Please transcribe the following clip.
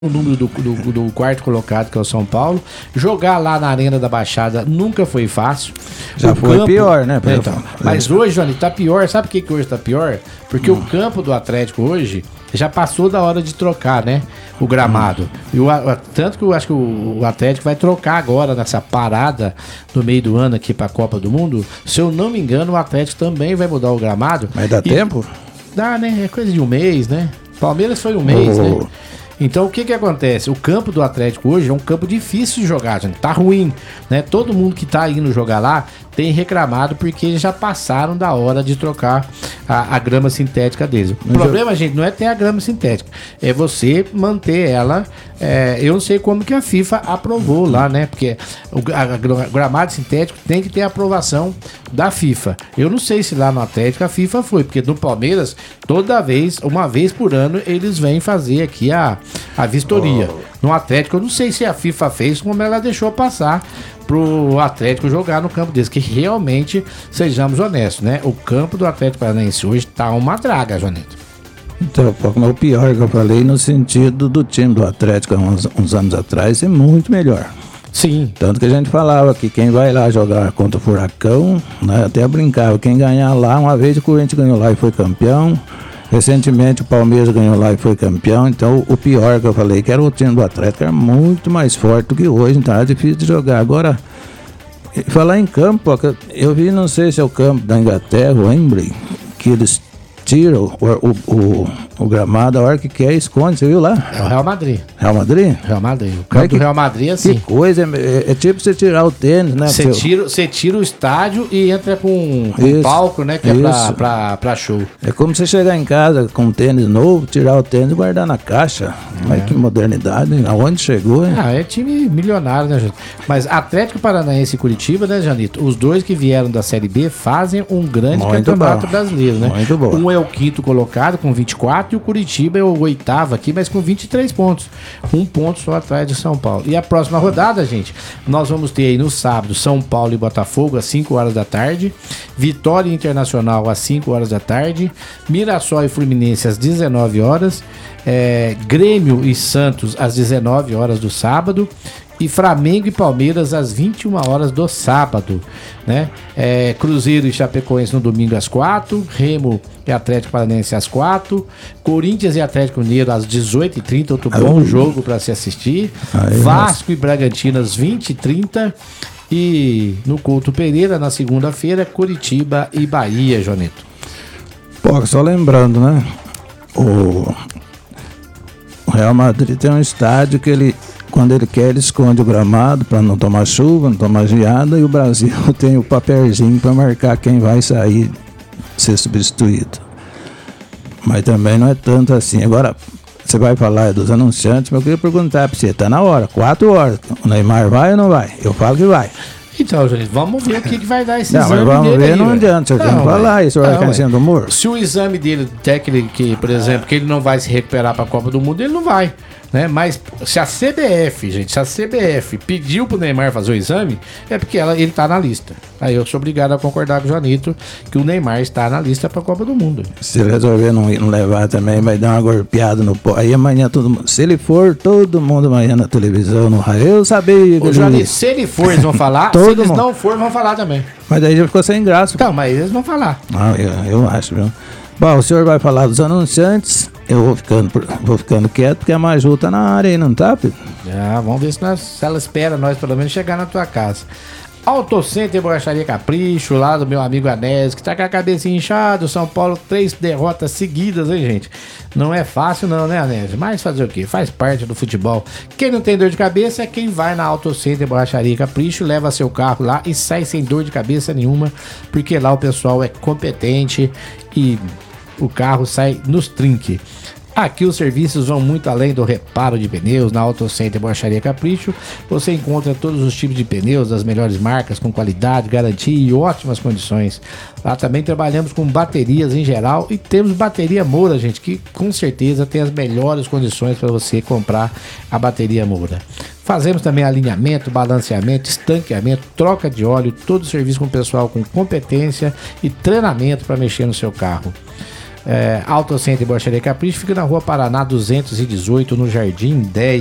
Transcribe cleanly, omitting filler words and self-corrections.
o número do quarto colocado, que é o São Paulo. Jogar lá na Arena da Baixada nunca foi fácil. Já foi pior, né? Então, mas hoje, Johnny, tá pior. Sabe por que hoje tá pior? Porque o campo do Atlético hoje já passou da hora de trocar, né? O gramado. Tanto que eu acho que o Atlético vai trocar agora nessa parada no meio do ano aqui pra Copa do Mundo. Se eu não me engano, o Atlético também vai mudar o gramado. Mas dá tempo? Dá, né? É coisa de um mês, né? Palmeiras foi um mês, né? Então, o que acontece? O campo do Atlético hoje é um campo difícil de jogar, gente. Tá ruim, né? Todo mundo que tá indo jogar lá tem reclamado porque eles já passaram da hora de trocar a grama sintética deles. O problema, gente, não é ter a grama sintética, é você manter ela. Eu não sei como que a FIFA aprovou lá, né? Porque o gramado sintético tem que ter aprovação da FIFA. Eu não sei se lá no Atlético a FIFA foi, porque no Palmeiras, toda vez, uma vez por ano, eles vêm fazer aqui a vistoria. No Atlético, eu não sei se a FIFA fez, como ela deixou passar pro Atlético jogar no campo deles, que realmente, sejamos honestos, né? O campo do Atlético Paranaense hoje tá uma draga, Joanito. Então, é o pior que eu falei no sentido do time do Atlético uns anos atrás é muito melhor. Sim. Tanto que a gente falava que quem vai lá jogar contra o Furacão, né, até brincava, quem ganhar lá, uma vez o Corinthians ganhou lá e foi campeão. Recentemente o Palmeiras ganhou lá e foi campeão. Então o pior que eu falei, que era o time do Atlético, era muito mais forte do que hoje, então era difícil de jogar. Agora, falar em campo, eu vi, não sei se é o campo da Inglaterra, o Wembley, que eles tiram o gramado a hora que quer, esconde, você viu lá? É o Real Madrid. Real Madrid? Real Madrid. O campo do Real Madrid é assim. Que coisa, é tipo você tirar o tênis, né? Você tira o estádio e entra com um palco, né? Que é pra show. É como você chegar em casa com um tênis novo, tirar o tênis e guardar na caixa. Mas que modernidade, hein? Aonde chegou, hein? É time milionário, né, Janito? Mas Atlético Paranaense e Curitiba, né, Janito? Os dois que vieram da Série B fazem um grande campeonato brasileiro, né? Muito bom. Um é o quinto colocado com 24 e o Curitiba é o oitavo aqui, mas com 23 pontos. Um ponto só atrás de São Paulo. E a próxima rodada, gente, nós vamos ter aí no sábado São Paulo e Botafogo às 5 horas da tarde, Vitória Internacional às 5 horas da tarde, Mirassol e Fluminense às 19 horas, Grêmio e Santos às 19 horas do sábado, e Flamengo e Palmeiras às 21 horas do sábado, né? Cruzeiro e Chapecoense no domingo às 4, Remo e Atlético Paranaense às 4, Corinthians e Atlético Mineiro às 18h30, outro bom jogo para se assistir, Vasco e Bragantino às 20h30 e no Couto Pereira na segunda-feira, Curitiba e Bahia, Joneto. Pô, só lembrando, né? O Real Madrid tem um estádio que ele, quando ele quer, ele esconde o gramado para não tomar chuva, não tomar geada, e o Brasil tem o papelzinho para marcar quem vai sair, ser substituído. Mas também não é tanto assim. Agora, você vai falar dos anunciantes, mas eu queria perguntar para você, tá na hora, 4 horas, o Neymar vai ou não vai? Eu falo que vai. Então, gente, vamos ver o que vai dar esse exame dele. Não, mas vamos ver, aí, não adianta, você tem que falar isso, vai ficar em cima do muro. Se o exame dele, técnico, que, por exemplo, que ele não vai se recuperar para a Copa do Mundo, ele não vai, né? Mas se a CBF pediu pro Neymar fazer o exame, é porque ele tá na lista. Aí eu sou obrigado a concordar com o Janito que o Neymar está na lista para a Copa do Mundo. Se ele resolver não levar também, vai dar uma golpeada no pó. Aí amanhã todo mundo, se ele for, todo mundo amanhã na televisão, no raio, eu sabia que Janito, se ele for, eles vão falar, se eles não for, vão falar também. Mas daí já ficou sem graça. Então, mas eles vão falar. Eu acho, viu? Bom, o senhor vai falar dos anunciantes, eu vou ficando quieto, porque a Maju tá na área aí, não tá, Pedro? Vamos ver se ela espera nós pelo menos chegar na tua casa. Auto Center Borracharia Capricho, lá do meu amigo Anésio, que tá com a cabeça inchada. São Paulo, 3 derrotas seguidas, hein, gente? Não é fácil não, né, Anésio? Mas fazer o quê? Faz parte do futebol. Quem não tem dor de cabeça é quem vai na Auto Center Borracharia Capricho, leva seu carro lá e sai sem dor de cabeça nenhuma, porque lá o pessoal é competente e o carro sai nos trinques. Aqui os serviços vão muito além do reparo de pneus. Na Auto Center Borracharia Capricho você encontra todos os tipos de pneus das melhores marcas, com qualidade, garantia e ótimas condições. Lá também trabalhamos com baterias em geral e temos bateria Moura, gente, que com certeza tem as melhores condições para você comprar a bateria Moura. Fazemos também alinhamento, balanceamento, estanqueamento, troca de óleo, todo o serviço com o pessoal com competência e treinamento para mexer no seu carro. Auto Center e Borracharia Capricho fica na Rua Paraná 218, no Jardim 10.